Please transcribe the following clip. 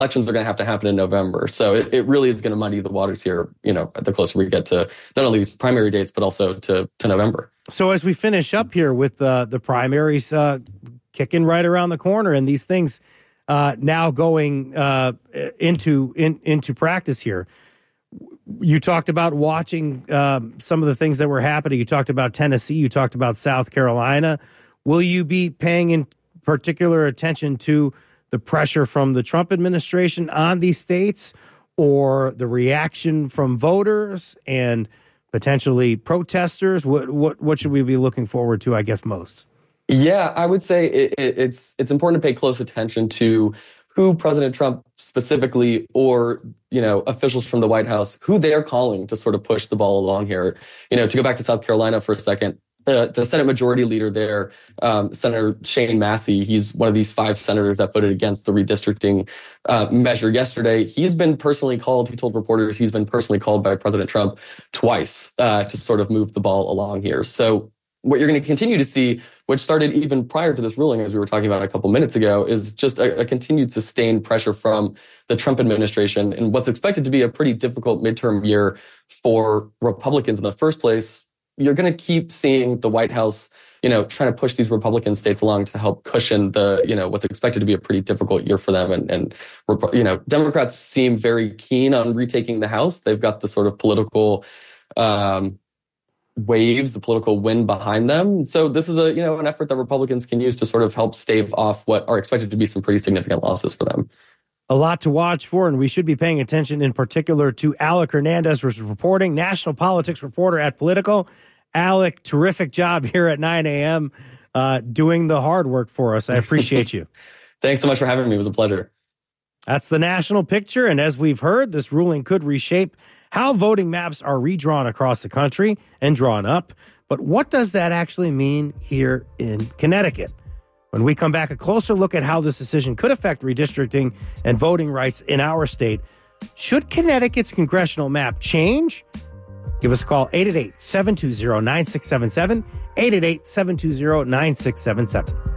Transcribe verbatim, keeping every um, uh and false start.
elections are going to have to happen in November. So it, it really is going to muddy the waters here, you know, the closer we get to not only these primary dates, but also to, to November. So as we finish up here with uh, the primaries uh, kicking right around the corner and these things uh, now going uh, into in, into practice here, you talked about watching um, some of the things that were happening. You talked about Tennessee. You talked about South Carolina. Will you be paying in particular attention to the pressure from the Trump administration on these states or the reaction from voters and potentially protesters? What what what should we be looking forward to, I guess, most? Yeah, I would say it, it, it's it's important to pay close attention to who President Trump specifically, or, you know, officials from the White House, who they're calling to sort of push the ball along here. You know, to go back to South Carolina for a second, the, the Senate Majority Leader there, um, Senator Shane Massey, he's one of these five senators that voted against the redistricting uh, measure yesterday. He's been personally called, he told reporters, he's been personally called by President Trump twice uh, to sort of move the ball along here. So what you're going to continue to see, which started even prior to this ruling, as we were talking about a couple minutes ago, is just a, a continued sustained pressure from the Trump administration in what's expected to be a pretty difficult midterm year for Republicans in the first place. You're going to keep seeing the White House, you know, trying to push these Republican states along to help cushion the, you know, what's expected to be a pretty difficult year for them. And, and you know, Democrats seem very keen on retaking the House. They've got the sort of political um waves, the political wind behind them. So this is a, you know, an effort that Republicans can use to sort of help stave off what are expected to be some pretty significant losses for them. A lot to watch for, and we should be paying attention in particular to Alec Hernandez, who's reporting, national politics reporter at Politico. Alec, terrific job here at nine a.m. Uh, doing the hard work for us. I appreciate you. Thanks so much for having me. It was a pleasure. That's the national picture, and as we've heard, this ruling could reshape how voting maps are redrawn across the country and drawn up. But what does that actually mean here in Connecticut? When we come back, a closer look at how this decision could affect redistricting and voting rights in our state. Should Connecticut's congressional map change? Give us a call, eight eight eight, seven two zero, nine six seven seven, eight eight eight, seven two zero, nine six seven seven.